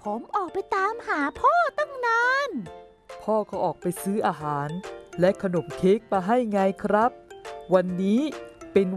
ผมออกไปตามหาพ่อตั้งนานพ่อเขาออกไปซื้ออาหารและขนมเค้กมาให้ไงครับ วันนี้